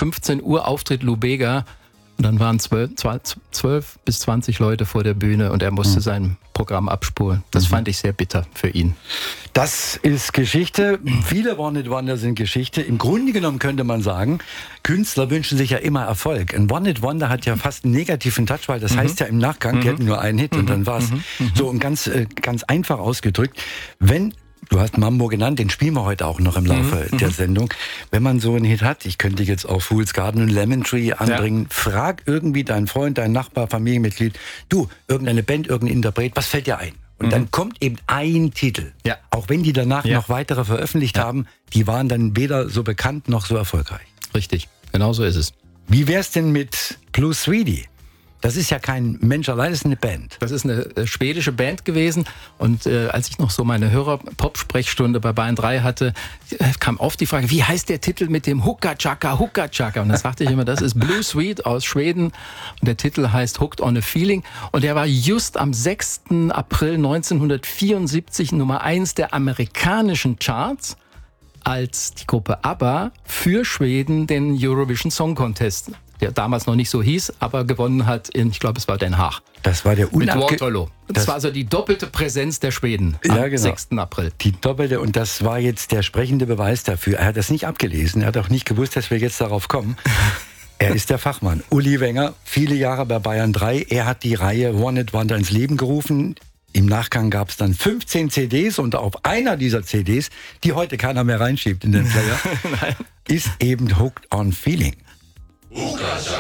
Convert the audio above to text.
15 Uhr Auftritt Lubega. Und dann waren 12 bis 20 Leute vor der Bühne und er musste sein Programm abspulen. Das fand ich sehr bitter für ihn. Das ist Geschichte. Viele One-Hit-Wonder sind Geschichte. Im Grunde genommen könnte man sagen, Künstler wünschen sich ja immer Erfolg. Ein One-Hit-Wonder hat ja fast einen negativen Touch, weil das heißt ja im Nachgang, die hatten nur einen Hit und dann war es so und ganz einfach ausgedrückt. Du hast Mambo genannt, den spielen wir heute auch noch im Laufe der Sendung. Wenn man so einen Hit hat, ich könnte jetzt auch Fool's Garden und Lemon Tree anbringen, frag irgendwie deinen Freund, deinen Nachbar, Familienmitglied, du, irgendeine Band, irgendein Interpret, was fällt dir ein? Und dann kommt eben ein Titel. Ja. Auch wenn die danach noch weitere veröffentlicht haben, die waren dann weder so bekannt noch so erfolgreich. Richtig, genau so ist es. Wie wär's denn mit Blue Sweetie? Das ist ja kein Mensch allein, das ist eine Band. Das ist eine schwedische Band gewesen und als ich noch so meine Hörer-Pop-Sprechstunde bei Bayern 3 hatte, kam oft die Frage, wie heißt der Titel mit dem Hooka Chaka, Hooka Chaka? Und dann sagte ich immer, das ist Blue Sweet aus Schweden und der Titel heißt Hooked on a Feeling und der war just am 6. April 1974 Nummer 1 der amerikanischen Charts, als die Gruppe ABBA für Schweden den Eurovision Song Contest, der damals noch nicht so hieß, aber gewonnen hat ich glaube, es war Den Haag. Das war der mit Waterloo. Das war also die doppelte Präsenz der Schweden am 6. April. Die doppelte, und das war jetzt der sprechende Beweis dafür. Er hat das nicht abgelesen, er hat auch nicht gewusst, dass wir jetzt darauf kommen. Er ist der Fachmann. Uli Wenger, viele Jahre bei Bayern 3. Er hat die Reihe One-Hit-Wonder ins Leben gerufen. Im Nachgang gab es dann 15 CDs und auf einer dieser CDs, die heute keiner mehr reinschiebt in den Player, ist eben Hooked on Feeling.